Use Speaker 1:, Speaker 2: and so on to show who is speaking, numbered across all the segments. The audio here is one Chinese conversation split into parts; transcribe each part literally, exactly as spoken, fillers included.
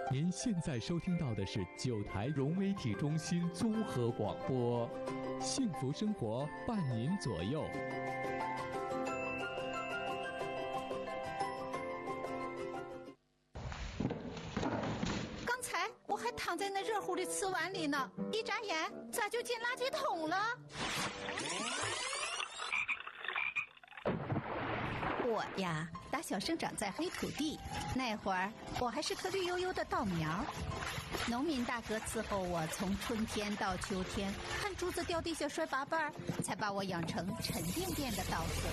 Speaker 1: 您现在收听到的是九台融媒体中心综合广播，幸福生活伴您左右。
Speaker 2: 刚才我还躺在那热乎的瓷碗里呢，一眨眼咋就进垃圾桶了？我呀，打小生长在黑土地，那会儿我还是颗绿油油的稻苗。农民大哥伺候我从春天到秋天，看竹子掉地下摔八瓣，才把我养成沉甸甸的稻穗。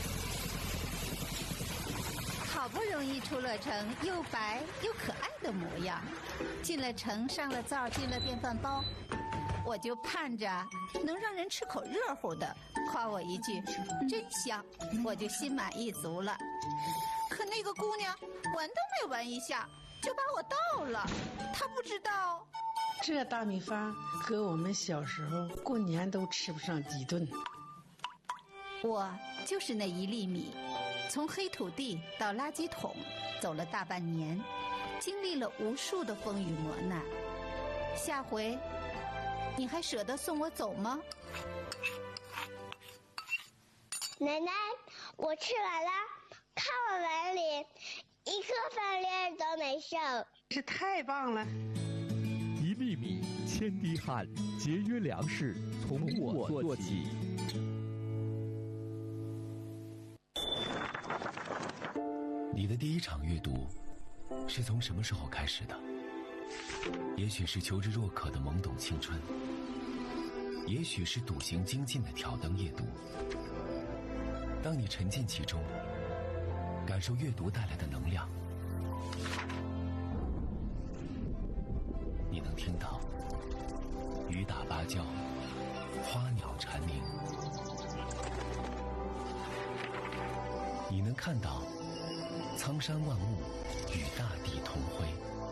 Speaker 2: 好不容易出了城，又白又可爱的模样，进了城，上了灶，进了电饭煲，我就盼着能让人吃口热乎的，夸我一句真香，我就心满意足了。可那个姑娘闻都没闻一下就把我倒了，她不知道
Speaker 3: 这大米饭和我们小时候过年都吃不上几顿。
Speaker 2: 我就是那一粒米，从黑土地到垃圾桶走了大半年，经历了无数的风雨磨难。下回你还舍得送我走吗？
Speaker 4: 奶奶，我吃完了，看我碗里一颗饭粒儿都没剩。
Speaker 3: 这太棒了！
Speaker 1: 一粒米，千滴汗，节约粮食，从我做起。
Speaker 5: 你的第一场阅读是从什么时候开始的？也许是求知若渴的懵懂青春，也许是笃行精进的挑灯夜读。当你沉浸其中，感受阅读带来的能量，你能听到雨打芭蕉，花鸟蝉鸣，你能看到苍山万物与大地同辉。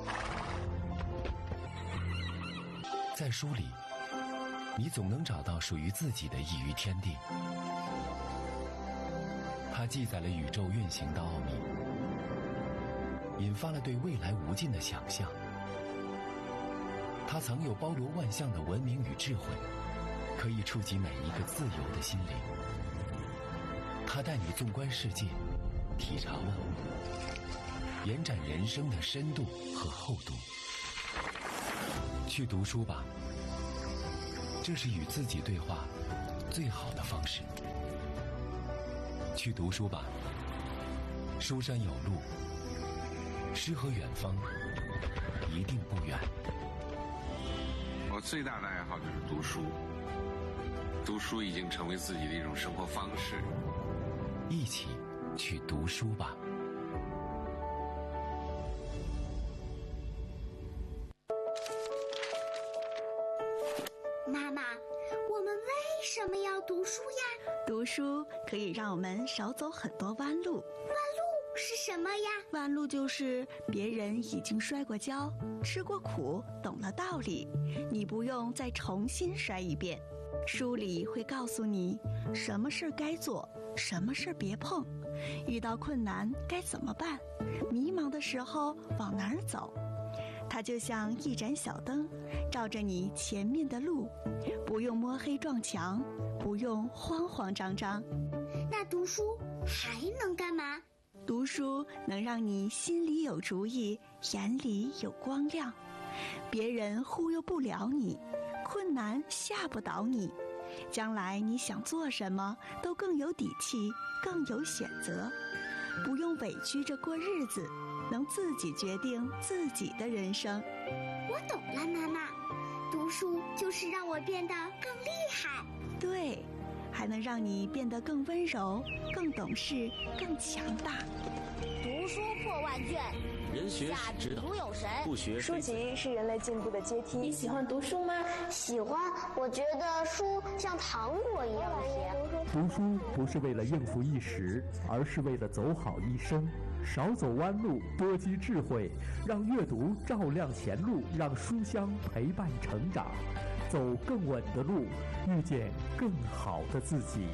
Speaker 5: 在书里，你总能找到属于自己的一隅天地。它记载了宇宙运行的奥秘，引发了对未来无尽的想象。它藏有包罗万象的文明与智慧，可以触及每一个自由的心灵。它带你纵观世界，体察万物，延展人生的深度和厚度。去读书吧，这是与自己对话最好的方式。去读书吧，书山有路，诗和远方一定不远。
Speaker 6: 我最大的爱好就是读书，读书已经成为自己的一种生活方式。
Speaker 5: 一起去读书吧。
Speaker 4: 妈妈，我们为什么要读书呀？
Speaker 7: 读书可以让我们少走很多弯路。
Speaker 4: 弯路是什么呀？
Speaker 7: 弯路就是别人已经摔过跤，吃过苦，懂了道理，你不用再重新摔一遍。书里会告诉你什么事该做，什么事别碰，遇到困难该怎么办，迷茫的时候往哪儿走。它就像一盏小灯，照着你前面的路，不用摸黑撞墙，不用慌慌张张。
Speaker 4: 那读书还能干嘛？
Speaker 7: 读书能让你心里有主意，眼里有光亮，别人忽悠不了你，困难吓不倒你，将来你想做什么都更有底气，更有选择，不用委屈着过日子，能自己决定自己的人生。
Speaker 4: 我懂了，妈妈，读书就是让我变得更厉害。
Speaker 7: 对，还能让你变得更温柔，更懂事，更强大。
Speaker 8: 读书破万卷，
Speaker 9: 人学
Speaker 8: 下
Speaker 9: 知道
Speaker 8: 读有神。
Speaker 9: 不学
Speaker 10: 书籍是人类进步的阶梯。
Speaker 11: 你喜欢读书吗？
Speaker 4: 喜欢，我觉得书像糖果一样甜。
Speaker 1: 读书不是为了应付一时，而是为了走好一生。少走弯路，多积智慧，让阅读照亮前路，让书香陪伴成长，走更稳的路，遇见更好的自己。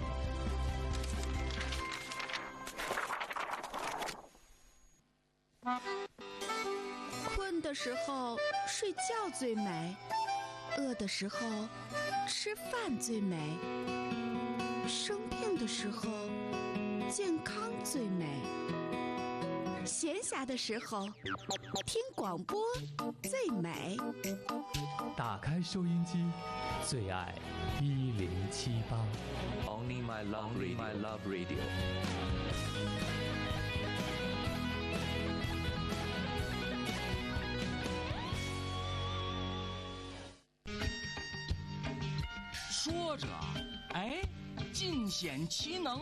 Speaker 2: 困
Speaker 7: 的时候睡觉最美，饿的时候吃饭最美，生病的时候健康最美，闲暇的时候听广播最美。
Speaker 1: 打开收音机，最爱一零七八。
Speaker 9: Only my love radio. My love radio.
Speaker 11: 说着，哎，尽显其能；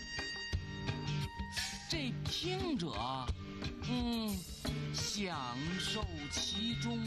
Speaker 11: 这听着，嗯，享受其中。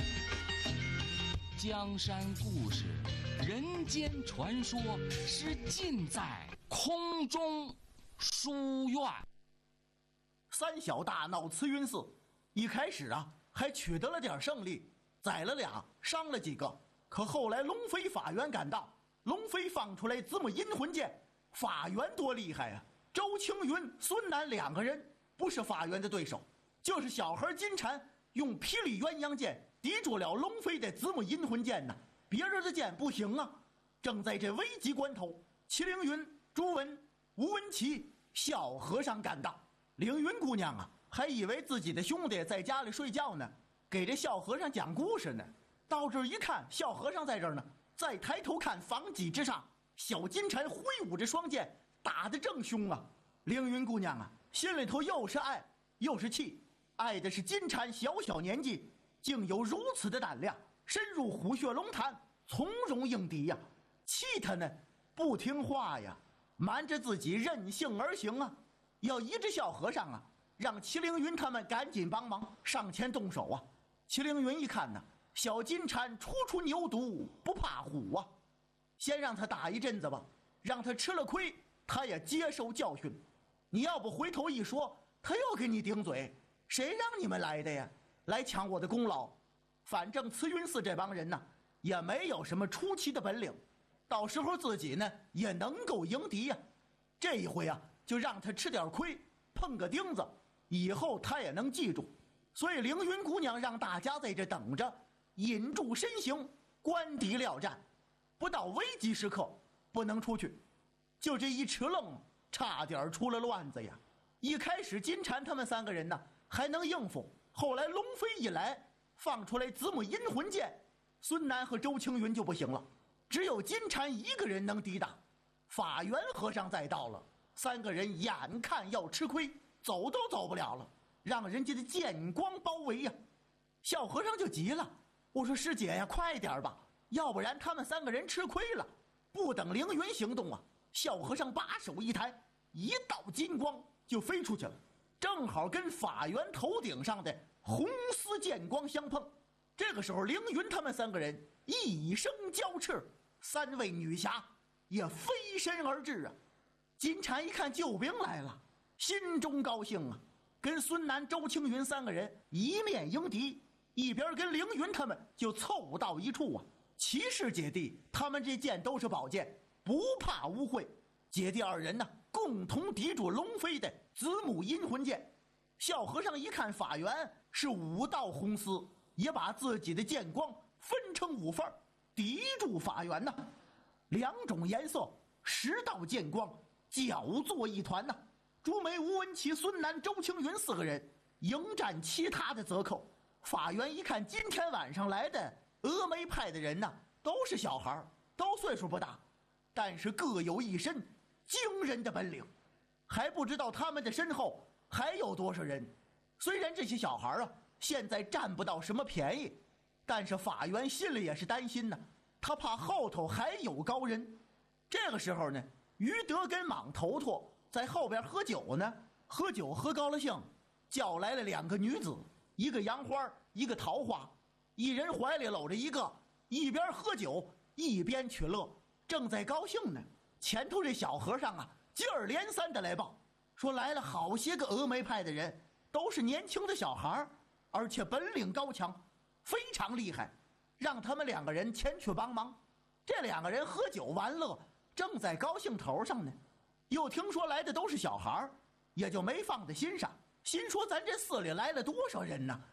Speaker 11: 江山故事，人间传说，是尽在空中书院。
Speaker 12: 三小大闹慈云寺，一开始啊还取得了点胜利，宰了俩，伤了几个。可后来龙飞法元赶到，龙飞放出来子母阴魂剑，法元多厉害啊！周青云、孙楠两个人不是法元的对手，就是小孩金蝉用霹雳鸳鸯剑抵住了龙飞的子母阴魂剑呐，别人的剑不行啊！正在这危急关头，祁凌云、朱文、吴文琪、小和尚赶到。凌云姑娘啊，还以为自己的兄弟在家里睡觉呢，给这小和尚讲故事呢。到这儿一看，小和尚在这儿呢。再抬头看房脊之上，小金蝉挥舞着双剑，打得正凶啊！凌云姑娘啊，心里头又是爱又是气，爱的是金蝉小小年纪竟有如此的胆量，深入虎穴龙潭，从容应敌呀；气他呢，不听话呀，瞒着自己任性而行啊！要依着小和尚啊，让祁凌云他们赶紧帮忙上前动手啊！祁凌云一看呢，小金蝉初出牛犊不怕虎啊，先让他打一阵子吧，让他吃了亏，他也接受教训。你要不回头一说，他又给你顶嘴，谁让你们来的呀？来抢我的功劳。反正慈云寺这帮人呢，也没有什么出奇的本领，到时候自己呢也能够迎敌呀。这一回啊，就让他吃点亏，碰个钉子，以后他也能记住。所以凌云姑娘让大家在这等着，引住身形，观敌料战，不到危急时刻不能出去。就这一迟愣，差点出了乱子呀！一开始金蝉他们三个人呢还能应付，后来龙飞一来，放出来子母阴魂剑，孙楠和周青云就不行了，只有金蝉一个人能抵挡。法元和尚再到了，三个人眼看要吃亏，走都走不了了，让人家的剑光包围呀！小和尚就急了，我说师姐呀，快点吧，要不然他们三个人吃亏了。不等凌云行动啊，小和尚把手一抬，一道金光就飞出去了，正好跟法元头顶上的红丝剑光相碰。这个时候凌云他们三个人一声交斥，三位女侠也飞身而至啊。金蝉一看救兵来了，心中高兴啊，跟孙楠、周青云三个人一面迎敌，一边跟凌云他们就凑到一处啊。齐氏姐弟他们这剑都是宝剑，不怕污秽。姐弟二人呢，共同抵住龙飞的子母阴魂剑。小和尚一看法元是五道红丝，也把自己的剑光分成五份，抵住法元呢。两种颜色，十道剑光，搅作一团呢。朱梅、吴文琪、孙楠、周青云四个人迎战其他的贼寇。法元一看今天晚上来的峨眉派的人呢，都是小孩，都岁数不大，但是各有一身惊人的本领，还不知道他们的身后还有多少人。虽然这些小孩啊现在占不到什么便宜，但是法元心里也是担心呢，他怕后头还有高人。这个时候呢，于德跟莽头头在后边喝酒呢，喝酒喝高了兴，叫来了两个女子，一个杨花，一个桃花，一人怀里搂着一个，一边喝酒一边取乐，正在高兴呢。前头这小和尚啊，接二连三的来报，说来了好些个峨眉派的人，都是年轻的小孩，而且本领高强，非常厉害，让他们两个人前去帮忙。这两个人喝酒玩乐，正在高兴头上呢，又听说来的都是小孩，也就没放在心上，心说咱这寺里来了多少人呢，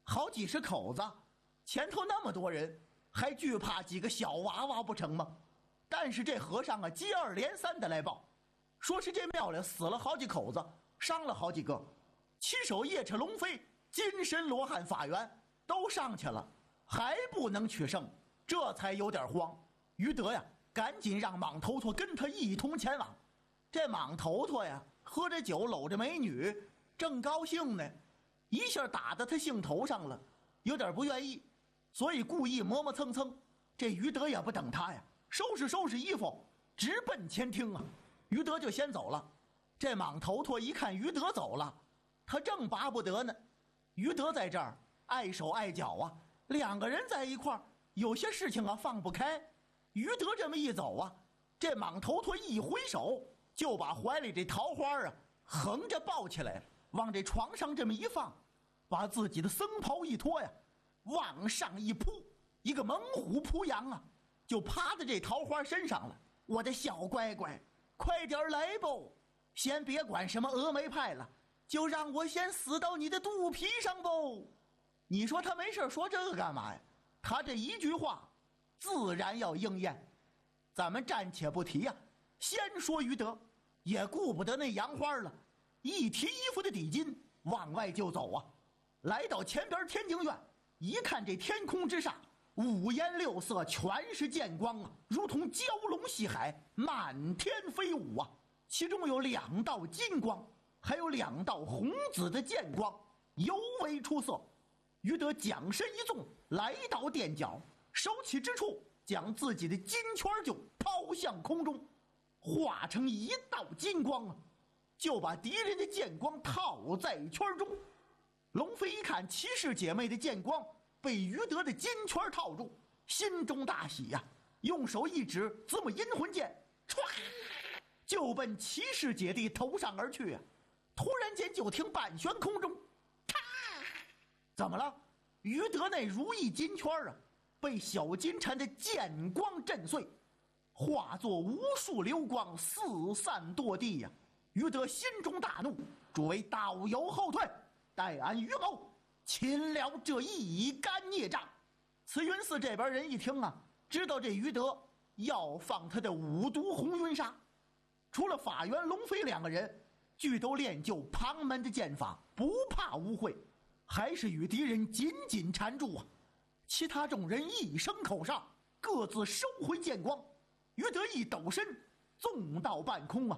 Speaker 12: 好几十口子，前头那么多人，还惧怕几个小娃娃不成吗？但是这和尚啊，接二连三的来报，说是这庙里死了好几口子，伤了好几个。七手夜叉龙飞、金身罗汉法元都上去了，还不能取胜，这才有点慌。于德呀，赶紧让莽头陀跟他一同前往。这莽头陀呀，喝着酒，搂着美女，正高兴呢，一下打到他兴头上了，有点不愿意，所以故意磨磨蹭蹭。这于德也不等他呀，收拾收拾衣服，直奔前厅啊。于德就先走了。这莽头陀一看于德走了，他正巴不得呢。于德在这儿碍手碍脚啊，两个人在一块儿，有些事情啊放不开。于德这么一走啊，这莽头陀一挥手，就把怀里这桃花啊横着抱起来，往这床上这么一放，把自己的僧袍一脱呀，往上一扑，一个猛虎扑羊啊，就趴在这桃花身上了。我的小乖乖，快点来吧，先别管什么峨眉派了，就让我先死到你的肚皮上吧。你说他没事说这个干嘛呀？他这一句话自然要应验。咱们暂且不提呀、啊，先说于德，也顾不得那杨花了，一提衣服的底巾往外就走啊。来到前边天津院，一看这天空之上五颜六色，全是剑光啊，如同蛟龙戏海，满天飞舞啊。其中有两道金光，还有两道红紫的剑光，尤为出色。于德将身一纵，来到垫脚，手起之处，将自己的金圈就抛向空中，化成一道金光啊，就把敌人的剑光套在圈中。龙飞一看骑士姐妹的剑光被于德的金圈套住，心中大喜呀、啊，用手一指子母阴魂剑，唰，就奔骑士姐弟头上而去啊！突然间，就听半悬空中，咔！怎么了？于德那如意金圈啊，被小金蝉的剑光震碎，化作无数流光，四散堕地呀、啊！于德心中大怒，诸位道友后退，待俺于某擒了这一干孽障。慈云寺这边人一听啊，知道这于德要放他的五毒红云纱。除了法元、龙飞两个人，俱都练就旁门的剑法，不怕污秽，还是与敌人紧紧缠住啊。其他众人一声口哨，各自收回剑光。于德一抖身，纵到半空啊，